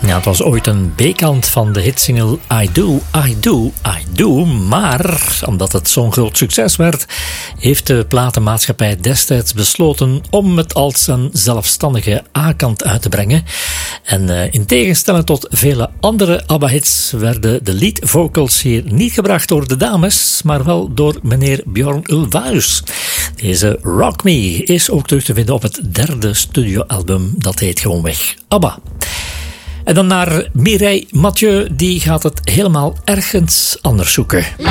Ja, het was ooit een B-kant van de hitsingle I Do, I Do, I Do. Maar omdat het zo'n groot succes werd, heeft de platenmaatschappij destijds besloten om het als een zelfstandige A-kant uit te brengen. En in tegenstelling tot vele andere ABBA-hits werden de lead vocals hier niet gebracht door de dames, maar wel door meneer Björn Ulvaeus. Deze Rock Me is ook terug te vinden op het derde studioalbum, dat heet gewoonweg ABBA. En dan naar Mireille Mathieu, die gaat het helemaal ergens anders zoeken.